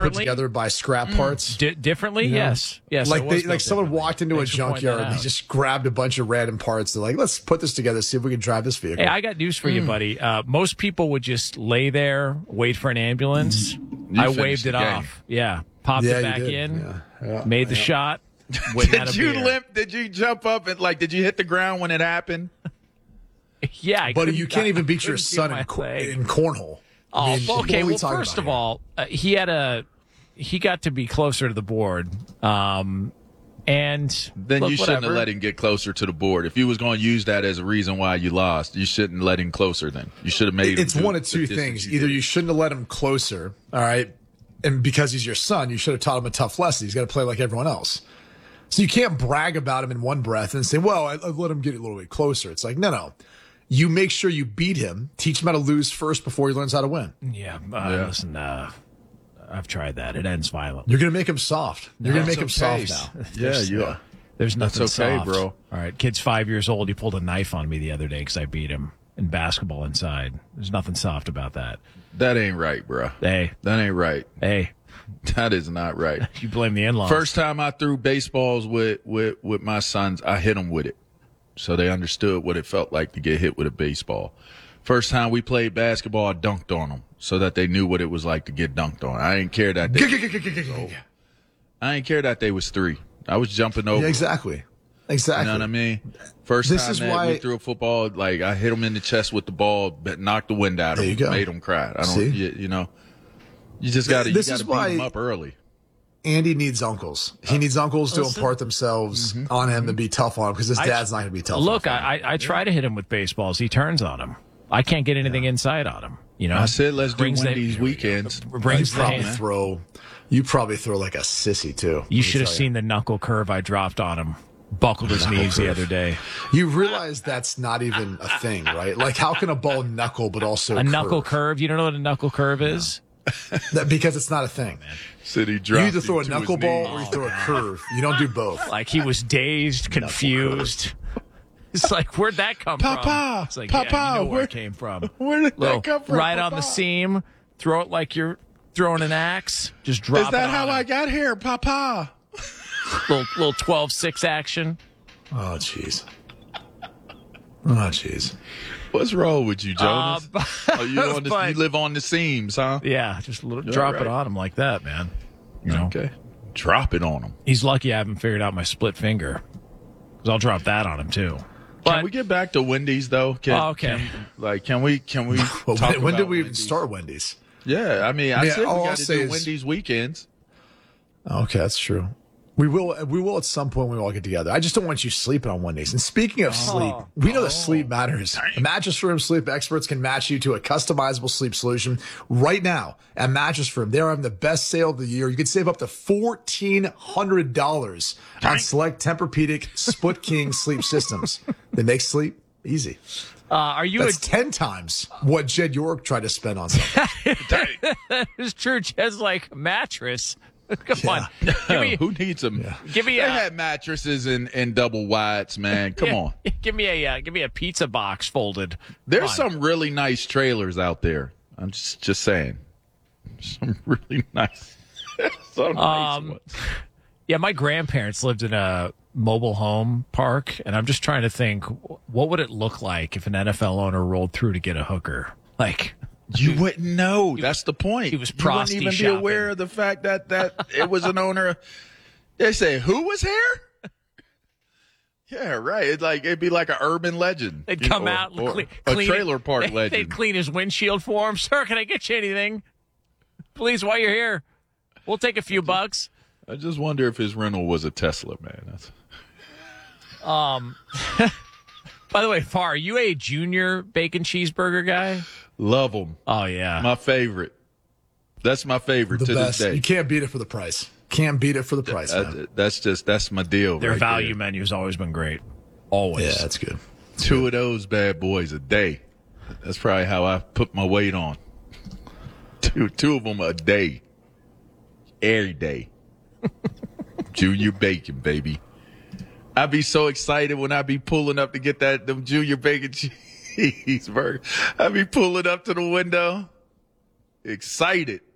differently together by scrap parts. differently. Yes. Like someone walked into a junkyard and they just grabbed a bunch of random parts. They're like, let's put this together, see if we can drive this vehicle. Hey, I got news for you, buddy. Most people would just lay there, wait for an ambulance. I waved it off. Yeah, popped it back in, made the shot. Did you limp? Did you jump up and did you hit the ground when it happened? Yeah, buddy, you can't even beat your son in cornhole. Oh, okay. Well, first of all, he got to be closer to the board. And then you shouldn't have let him get closer to the board. If you was going to use that as a reason why you lost, you shouldn't let him closer. Then you should have made. It's one of two things. Either you shouldn't have let him closer, all right, and because he's your son, you should have taught him a tough lesson. He's got to play like everyone else. So you can't brag about him in one breath and say, "Well, I've let him get a little bit closer." It's like, no. You make sure you beat him. Teach him how to lose first before he learns how to win. Yeah. Listen, I've tried that. It ends violently. You're going to make him soft. You're going to make him soft now. Yeah, you are. There's nothing That's okay, soft. bro. All right. Kid's 5 years old. He pulled a knife on me the other day because I beat him in basketball inside. There's nothing soft about that. That ain't right, bro. Hey. That ain't right. Hey. That is not right. You blame the in-laws. First time I threw baseballs with my sons, I hit them with it. So they understood what it felt like to get hit with a baseball. First time we played basketball, I dunked on them so that they knew what it was like to get dunked on. I didn't care that they was 3. I was jumping over. Yeah, exactly. You know what I mean? First this time is that why... we threw a football, I hit them in the chest with the ball, but knocked the wind out of them, made them cry. You just got to beat them up early. Andy needs uncles. He needs uncles to impart themselves on him and be tough on him because his dad's not going to be tough. Look, I try to hit him with baseballs. He turns on him. I can't get anything inside on him. I said let's do one of these weekends. You probably throw like a sissy too. You should have seen the knuckle curve I dropped on him. Buckled his knees the other day. You realize that's not even a thing, right? Like, how can a ball knuckle but also a knuckle curve? You don't know what a knuckle curve is? Because it's not a thing. You either throw a knuckleball or you throw a curve. You don't do both. Like he was dazed, confused. It's like, where'd that come from? It's like, where it came from. Where did that come from? Right on the seam. Throw it like you're throwing an axe. Just drop it. Is that how I got here, Papa? little 12-6 action. Oh, jeez. What's wrong with you, Jonas? You live on the seams, huh? Yeah, just drop it on him like that, man. Okay. Drop it on him. He's lucky I haven't figured out my split finger. Because I'll drop that on him, too. Can we get back to Wendy's, though? Okay. Can we when did we even start Wendy's? Yeah, I said we got to do Wendy's weekends. Okay, that's true. We will at some point when we all get together. I just don't want you sleeping on Wendy's. And speaking of sleep, we know that sleep matters. Mattress Firm sleep experts can match you to a customizable sleep solution right now at Mattress Firm. They're having the best sale of the year. You can save up to $1,400 on select Tempur-Pedic Split King sleep systems. They make sleep easy. That's 10 times what Jed York tried to spend on something. That is true. Jed's like, mattress. Come on. Who needs them? Yeah. They had mattresses in double wides, man. Come on. Give me a pizza box folded. There's some really nice trailers out there. I'm just saying. Some really nice. Some nice ones. Yeah, my grandparents lived in a mobile home park, and I'm just trying to think, what would it look like if an NFL owner rolled through to get a hooker? Like, you wouldn't know. That's the point. He was You wouldn't even be aware of the fact that it was an owner. They say, who was here? Yeah, right. It'd be like an urban legend. They'd come out and clean a trailer park legend. They'd clean his windshield for him. Sir, can I get you anything? Please, while you're here, we'll take a few bucks. I just wonder if his rental was a Tesla, man. By the way, Far, are you a junior bacon cheeseburger guy? Love them. Oh, yeah. My favorite. That's my favorite to this day. You can't beat it for the price. Can't beat it for the price, man. That's my deal. Their right value there. menu's always been great. Always. Yeah, that's good. Two of those bad boys a day. That's probably how I put my weight on. Two of them a day. Every day. Junior bacon, baby. I'd be so excited when I be pulling up to get them junior bacon cheeseburger. I'd be pulling up to the window. Excited.